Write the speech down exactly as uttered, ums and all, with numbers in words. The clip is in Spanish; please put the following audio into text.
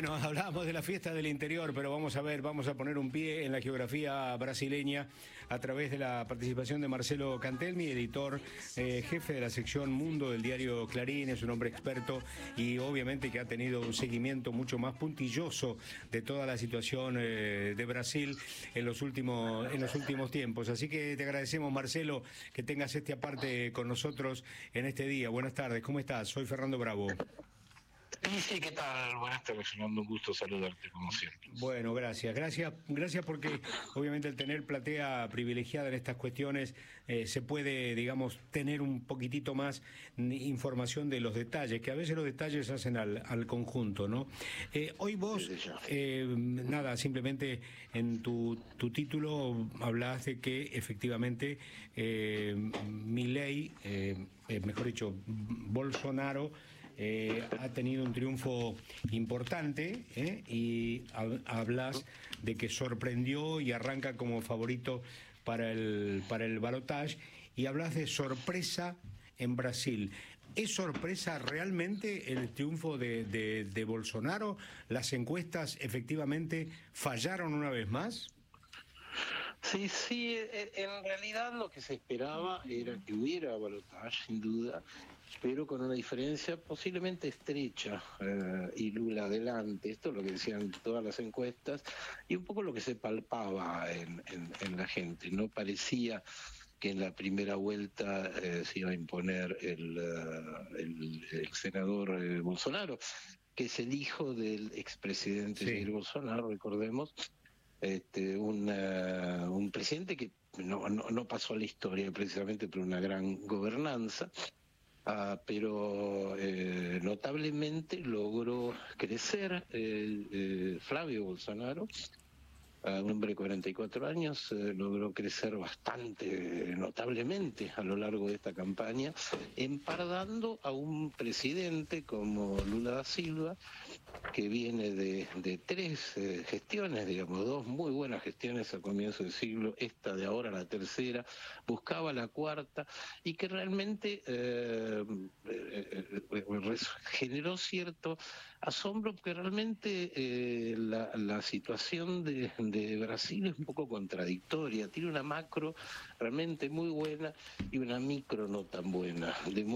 Bueno, hablábamos de la fiesta del interior, pero vamos a ver, vamos a poner un pie en la geografía brasileña a través de la participación de Marcelo Cantelmi, editor, eh, jefe de la sección Mundo del diario Clarín, es un hombre experto y obviamente que ha tenido un seguimiento mucho más puntilloso de toda la situación eh, de Brasil en los últimos, en los últimos tiempos. Así que te agradecemos, Marcelo, que tengas este aparte con nosotros en este día. Buenas tardes, ¿cómo estás? Soy Fernando Bravo. Sí, ¿qué tal? Buenas tardes, Fernando. Un gusto saludarte, como siempre. Bueno, gracias. Gracias gracias porque obviamente al tener platea privilegiada en estas cuestiones eh, se puede, digamos, tener un poquitito más información de los detalles, que a veces los detalles hacen al, al conjunto, ¿no? Eh, hoy vos, eh, nada, simplemente en tu, tu título hablas de que efectivamente eh, Milei, eh, eh, mejor dicho, Bolsonaro, Eh, ha tenido un triunfo importante eh, y hablas de que sorprendió y arranca como favorito para el, para el balotaje, y hablas de sorpresa en Brasil. ¿Es sorpresa realmente el triunfo de, de, de Bolsonaro? ¿Las encuestas efectivamente fallaron una vez más? Sí, sí, en realidad lo que se esperaba era que hubiera balotaje, sin duda, pero con una diferencia posiblemente estrecha, eh, y Lula adelante. Esto es lo que decían todas las encuestas y un poco lo que se palpaba en, en, en la gente. No parecía que en la primera vuelta eh, se iba a imponer el, uh, el, el senador eh, Bolsonaro, que es el hijo del expresidente Jair Sí. Bolsonaro, recordemos. Este, una, un presidente que no, no, no pasó a la historia precisamente por una gran gobernanza, uh, pero eh, notablemente logró crecer eh, eh, Flavio Bolsonaro, uh, un hombre de cuarenta y cuatro años, eh, logró crecer bastante, notablemente a lo largo de esta campaña, empardando a un presidente como Lula da Silva, que viene de, de tres eh, gestiones, digamos, dos muy buenas gestiones al comienzo del siglo, esta de ahora, la tercera, buscaba la cuarta, y que realmente eh, eh, eh, generó cierto asombro, porque realmente eh, la, la situación de, de Brasil es un poco contradictoria, tiene una macro realmente muy buena y una micro no tan buena, de